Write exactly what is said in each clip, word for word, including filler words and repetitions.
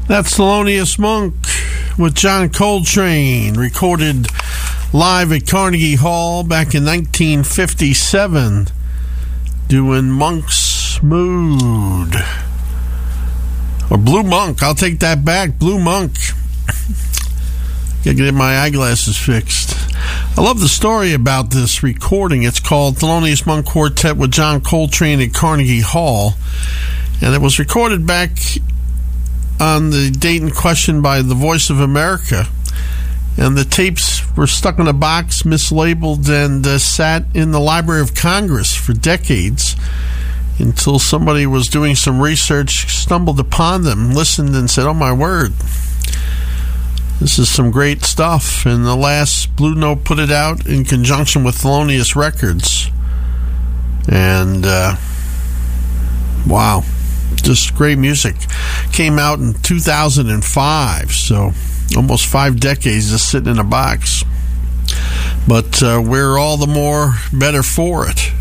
That's Thelonious Monk with John Coltrane, recorded live at Carnegie Hall back in nineteen fifty-seven, doing Monk's Mood. Or Blue Monk, I'll take that back, Blue Monk. Gotta get my eyeglasses fixed. I love the story about this recording. It's called Thelonious Monk Quartet with John Coltrane at Carnegie Hall, and it was recorded back on the date in question by The Voice of America, and the tapes were stuck in a box, mislabeled, and uh, sat in the Library of Congress for decades until somebody was doing some research, stumbled upon them, listened, and said, oh my word, this is some great stuff. And the last Blue Note put it out in conjunction with Thelonious Records, and uh, wow, just great music. Came out in two thousand five, so almost five decades just sitting in a box. But uh, we're all the more better for it.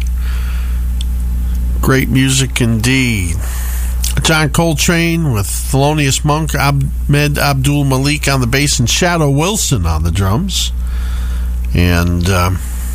Great music indeed. John Coltrane with Thelonious Monk, Ahmed Abdul Malik on the bass, and Shadow Wilson on the drums. And Uh,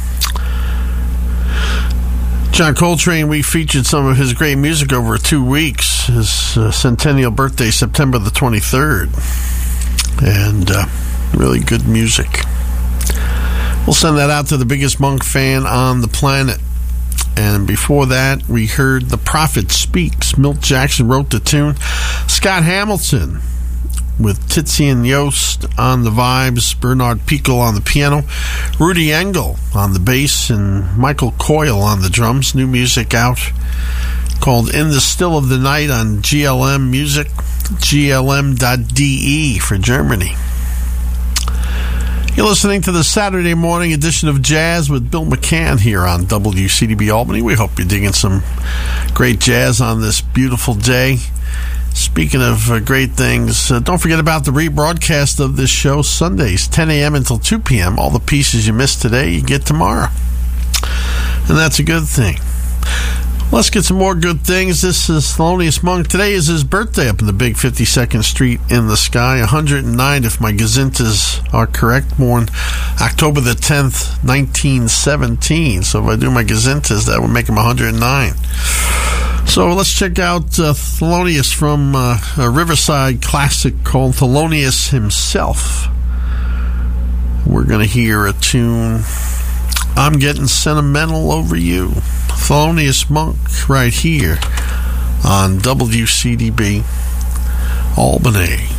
John Coltrane, we featured some of his great music over two weeks. His uh, centennial birthday, September the twenty-third. And uh, really good music. We'll send that out to the biggest Monk fan on the planet. And before that, we heard The Prophet Speaks. Milt Jackson wrote the tune. Scott Hamilton with Titian Yost on the vibes, Bernard Pickel on the piano, Rudy Engel on the bass, and Michael Coyle on the drums. New music out called In the Still of the Night on G L M Music, G L M dot D E for Germany. You're listening to the Saturday morning edition of Jazz with Bill McCann here on W C D B Albany. We hope you're digging some great jazz on this beautiful day. Speaking of uh, great things, uh, don't forget about the rebroadcast of this show Sundays, ten a.m. until two p.m. All the pieces you missed today, you get tomorrow. And that's a good thing. Let's get some more good things. This is Thelonious Monk. Today is his birthday up in the big fifty-second Street in the Sky. one hundred nine, if my gazintas are correct. Born October the tenth, nineteen seventeen. So if I do my gazintas, that would make him one hundred nine. So let's check out uh, Thelonious from uh, a Riverside classic called Thelonious Himself. We're going to hear a tune, I'm Getting Sentimental Over You. Thelonious Monk right here on W C D B Albany.